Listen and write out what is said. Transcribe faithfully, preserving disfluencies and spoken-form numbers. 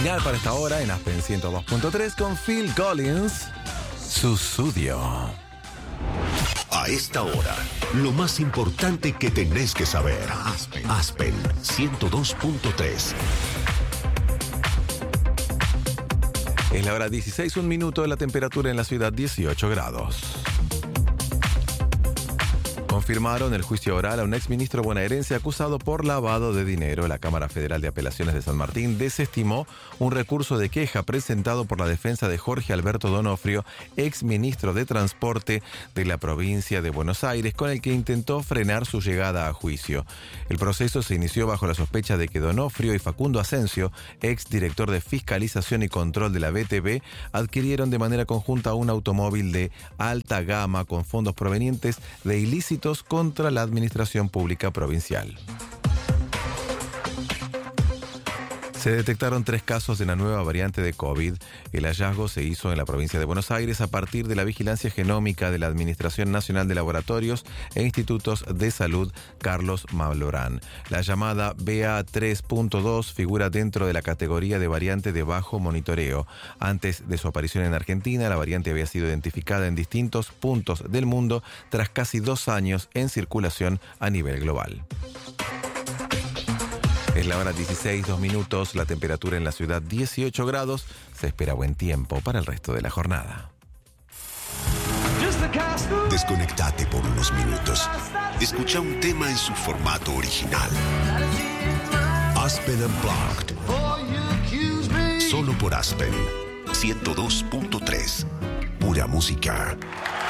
Final para esta hora en Aspen ciento dos punto tres con Phil Collins, Sussudio. A esta hora, lo más importante que tenés que saber. Aspen, Aspen ciento dos punto tres. Es la hora dieciséis, un minuto, la temperatura en la ciudad dieciocho grados. Confirmaron el juicio oral a un exministro bonaerense acusado por lavado de dinero. La Cámara Federal de Apelaciones de San Martín desestimó un recurso de queja presentado por la defensa de Jorge Alberto Donofrio, exministro de Transporte de la provincia de Buenos Aires, con el que intentó frenar su llegada a juicio. El proceso se inició bajo la sospecha de que Donofrio y Facundo Asensio, exdirector de Fiscalización y Control de la B T V, adquirieron de manera conjunta un automóvil de alta gama con fondos provenientes de ilícitos contra la administración pública provincial. Se detectaron tres casos de la nueva variante de COVID. El hallazgo se hizo en la provincia de Buenos Aires a partir de la vigilancia genómica de la Administración Nacional de Laboratorios e Institutos de Salud Carlos Malorán. La llamada B A tres punto dos figura dentro de la categoría de variante de bajo monitoreo. Antes de su aparición en Argentina, la variante había sido identificada en distintos puntos del mundo tras casi dos años en circulación a nivel global. Es la hora dieciséis, dos minutos, la temperatura en la ciudad dieciocho grados. Se espera buen tiempo para el resto de la jornada. Desconectate por unos minutos. Escucha un tema en su formato original. Aspen Unplugged. Solo por Aspen ciento dos punto tres. Pura música.